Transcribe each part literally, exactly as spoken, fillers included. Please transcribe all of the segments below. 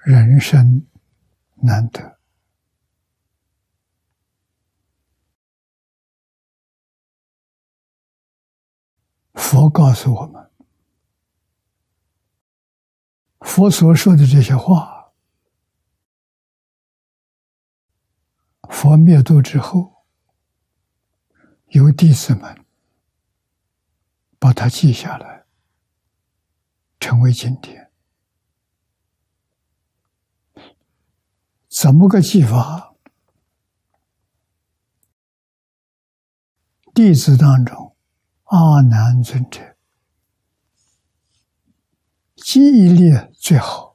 人生难得。佛告诉我们，佛所说的这些话，佛灭度之后，有弟子们把它记下来，成为经典。怎么个记法？弟子当中，阿难尊者记忆力最好，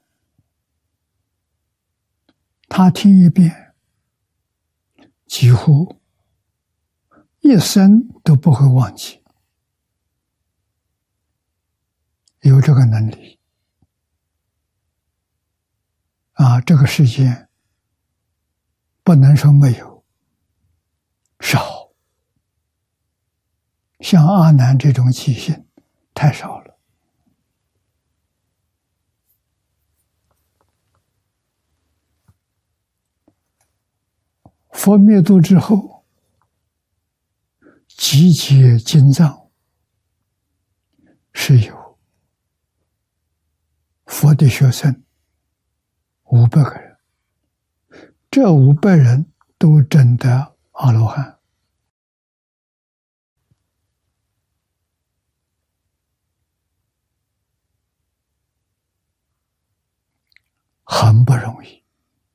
他听一遍，几乎一生都不会忘记，有这个能力啊！这个世间不能说没有，少。像阿难这种记性太少了。佛灭度之后，集结经藏是有佛的学生五百个人，这五百人都证得阿罗汉。很不容易，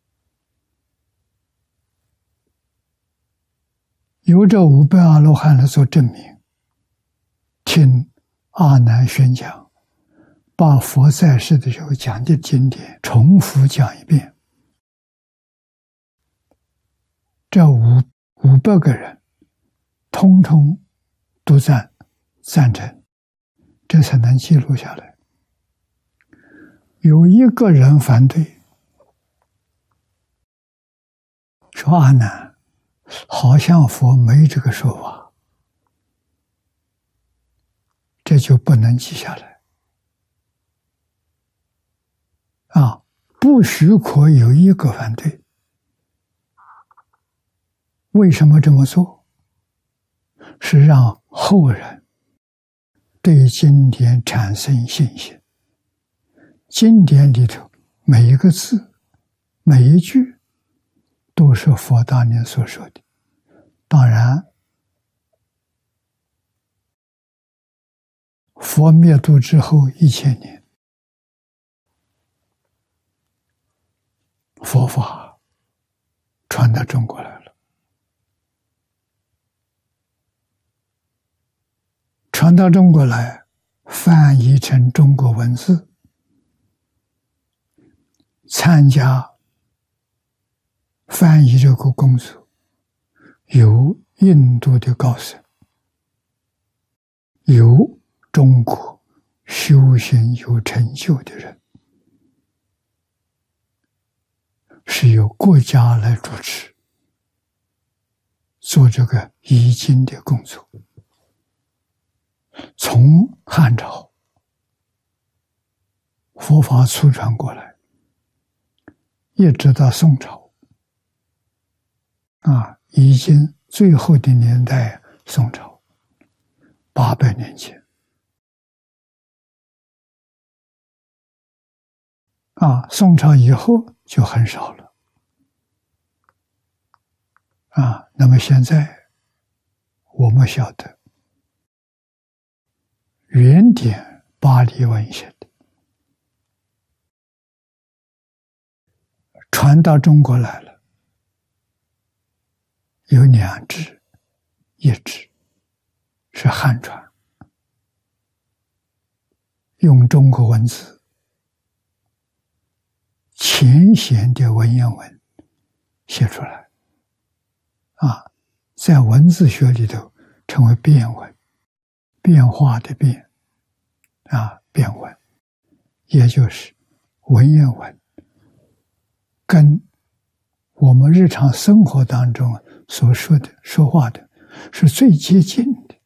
由这五百阿罗汉来做证明，听阿难宣讲，把佛在世的时候讲的经典重复讲一遍，这五五百个人通通都赞赞成，这才能记录下来。有一个人反对，说阿难，好像佛没这个说法，这就不能记下来。啊，不许可有一个反对。为什么这么做？是让后人对经典产生信心。经典里头每一个字每一句都是佛当年所说的，当然佛灭度之后一千年，佛法传到中国来了，传到中国来，翻译成中国文字，参加翻译这个工作有印度的高僧，有中国修行有成就的人，是由国家来主持做这个译经的工作。从汉朝佛法初传过来，一直到宋朝，啊，已经最后的年代，宋朝八百年前，啊，宋朝以后就很少了，啊，那么现在我们晓得，原点巴黎文写的，传到中国来了，有两支，一支是汉传，用中国文字浅显的文言文写出来，啊，在文字学里头称为变文，变化的变，啊，变文，也就是文言文，跟我们日常生活当中所说的说话的是最接近的。